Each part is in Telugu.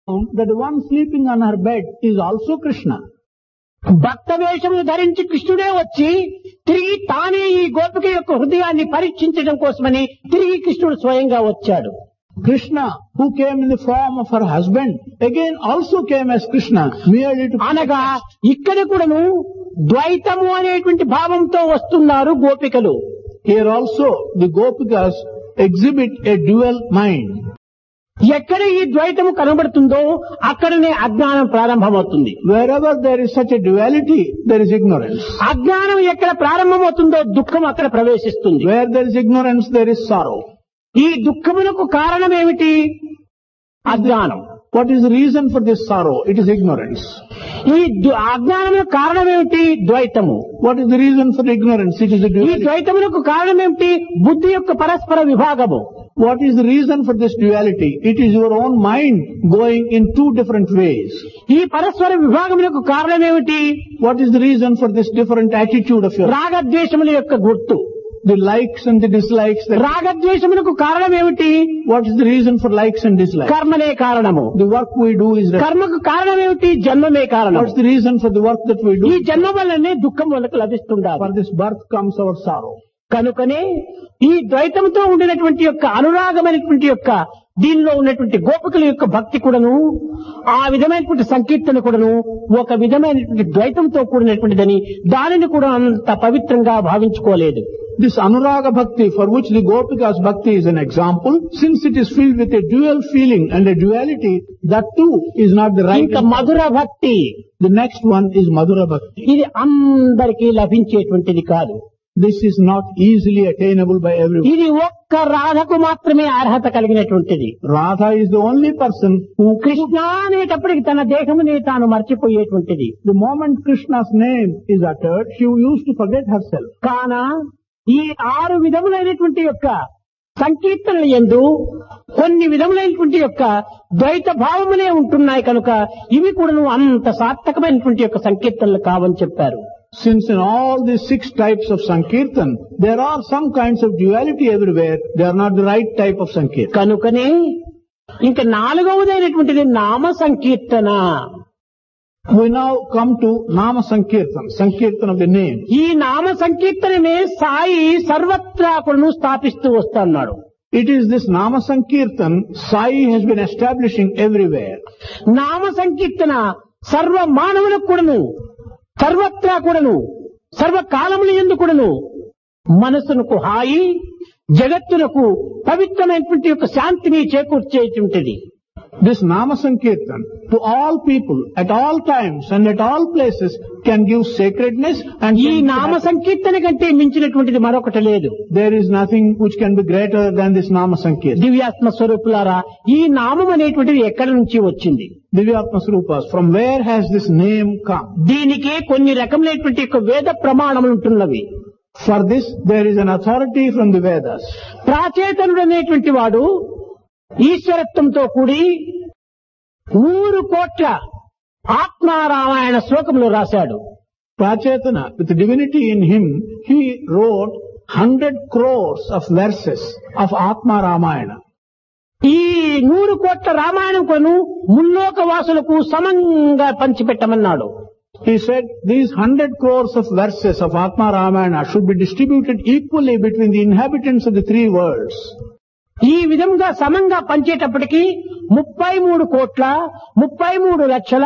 that the one sleeping on her bed is also Krishna. భక్త వేషమును ధరించి కృష్ణుడే వచ్చి తిరిగి తానే ఈ గోపిక యొక్క హృదయాన్ని పరీక్షించడం కోసమని తిరిగి కృష్ణుడు స్వయంగా వచ్చాడు. Krishna, who came in the form of her husband, again also came as Krishna, merely to అనగా ఇక్కడ కూడాను ద్వైతము అనేటువంటి భావంతో వస్తున్నారు గోపికలు. Here also the Gopikas exhibit a dual mind. ఎక్కడ ఈ ద్వైతము కనబడుతుందో అక్కడనే అజ్ఞానం ప్రారంభమవుతుంది. Wherever there is such a duality, there is ignorance. అజ్ఞానం ఎక్కడ ప్రారంభమవుతుందో దుఃఖం అక్కడ ప్రవేశిస్తుంది. Where there is ignorance, there is sorrow. ఈ దుఃఖమునకు కారణం ఏమిటి? అజ్ఞానం. What is the reason for this sorrow? It is ignorance. ఈ అజ్ఞానమునకు కారణం ఏమిటి? ద్వైతము. What is the reason for ignorance? It is the ఈ duality. ద్వైతమునకు కారణం ఏమిటి? బుద్ధి యొక్క పరస్పర విభాగము. What is the reason for this duality? It is your own mind going in two different ways. ఈ పరస్పర విభాగమునకు కారణం ఏమిటి? What is the reason for this different attitude of yours? రాగద్వేషముల యొక్క గుర్తు. The likes and the dislikes. రాగద్వేషమునకు కారణం ఏమిటి? What is the reason for likes and dislikes? కర్మనే కారణము. The work we do is. కర్మకు కారణం ఏమిటి? జన్మమే కారణం. What's the reason for the work that we ఈ do? జన్మ వల్లనే దుఃఖం మనకు లభిస్తుండాలి. For this birth comes our sorrow. కనుకనే ఈ ద్వైతంతో ఉండినటువంటి యొక్క అనురాగమైనటువంటి యొక్క దీనిలో ఉన్నటువంటి గోపికల యొక్క భక్తి కూడాను ఆ విధమైనటువంటి సంకీర్తన కూడాను ఒక విధమైనటువంటి ద్వైతంతో కూడినటువంటిదని దానిని కూడా అంత పవిత్రంగా భావించుకోలేదు. This Anuraga Bhakti, for which the Gopikas Bhakti is an example, since it is filled with a dual feeling and a duality, that too is not the right. ఇంకా మధుర భక్తి. The next one is Madhura Bhakti. ఇది అందరికీ లభించేటువంటిది కాదు. This is not easily attainable by everyone. ఇది ఒక్క రాధకు మాత్రమే అర్హత కలిగినటువంటిది. Radha is the only person who, Krishna అనేటప్పటికి తన దేహమునే తాను మర్చిపోయేటువంటిది. the moment Krishna's name is uttered, she used to forget herself. కాన ఈ 6 విధములైనటువంటి యొక్క సంకీర్తనల యందు కొన్ని విధములైనటువంటి యొక్క ద్వైత భావములే ఉంటున్నాయి కనుక ఇవి కూడా అంత సార్థకమైనటువంటి యొక్క సంకీర్తనలు కావని చెప్పారు. Since in all these 6 types of Sankirtan, there are some kinds of duality everywhere, they are not the right type of Sankirtan. కనుకనే ఇంకా 4వదైనటువంటిది నామ సంకీర్తన. We now come to Nama Sankirtan, Sankirtan of the name. ఈ నామ సంకీర్తననే సాయి సర్వత్రా కూడా స్థాపిస్తూ వస్తున్నాడు. It is this Nama Sankirtan Sai has been establishing everywhere. నామ సంకీర్తన సర్వ మానవులకు కూడాను సర్వత్రా కూడాను సర్వకాలముల యందు కూడాను మనసునకు హాయి జగత్తునకు పవిత్రమైనటువంటి యొక్క శాంతిని చేకూర్చేటువంటిది. This Nama Sankirtan to all people at all times and at all places can give sacredness and ఈ నామ సంకీర్తన కంటే మించినటువంటిది మరొకటి లేదు. there is nothing which can be greater than this Nama Sankirtan. దివ్యాత్మ స్వరూపులారా, ఈ నామం అనేటువంటిది ఎక్కడి నుంచి వచ్చింది? Divyatma Swarupas, from where has this name come? దీనికి కొన్ని రకములైనటువంటి యొక్క వేద ప్రమాణములు ఉంటున్నవి. For this there is an authority from the Vedas. ప్రాచేతనుడు అనేటువంటి వాడు ఈశ్వరత్వంతో కూడి 100 కోట్ల ఆత్మారామాయణ శ్లోకములు రాశాడు. Prachetana, with divinity in him, he wrote 100 crores of verses of Atma Ramayana. ఈ 100 కోట్ల రామాయణం కొను ముల్లోక వాసులకు సమంగా పంచిపెట్టమన్నాడు. He said these 100 crores of verses of Atma Ramayana should be distributed equally between the inhabitants of the 3 worlds. ఈ విధంగా సమంగా పంచేటప్పటికి 33 కోట్ల 33 లక్షల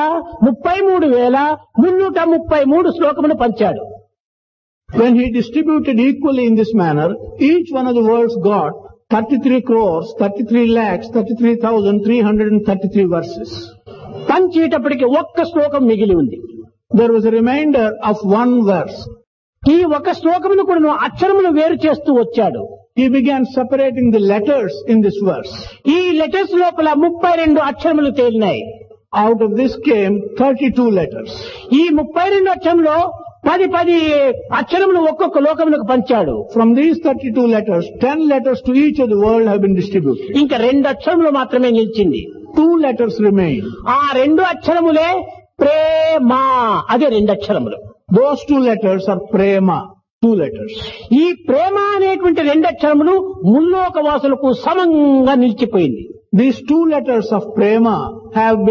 33,333 శ్లోకములు పంచాడు. When he distributed equally in this manner, each one of the worlds got 33 crores, 33 lakhs, 33,333 verses. పంచేటప్పటికి ఒక్క శ్లోకం మిగిలి ఉంది. There was a remainder of 1 verse. ఈ ఒక శ్లోకమును కూడా అక్షరములు వేరు చేస్తూ వచ్చాడు. He began separating the letters in this verse. ఈ లెటర్స్ లోపల 32 అక్షరములు తేలినాయి. Out of this came 32 letters. ఈ 32 అక్షరంలో 10 అక్షరములు ఒక్కొక్క లోకములకు పంచాడు. From these 32 letters, 10 letters to each of the world have been distributed. ఇంకా 2 అక్షరములు మాత్రమే నిలిచింది. 2 letters remain. ఆ 2 అక్షరములే ప్రేమ. అదే 2 అక్షరములు. Those 2 letters are prema. 2 letters. ఈ ప్రేమ అనేటువంటి 2 అక్షరములు ముల్లోక వాసులకు సమంగా నిలిచిపోయింది. These 2 letters of prema have been